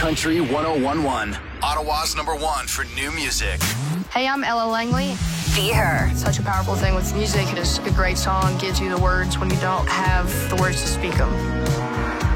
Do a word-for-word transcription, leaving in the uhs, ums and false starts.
Country one oh one point one. Ottawa's number one for new music. Hey, I'm Ella Langley. Be Her. Such a powerful thing with music. It is a great song, gives you the words when you don't have the words to speak them.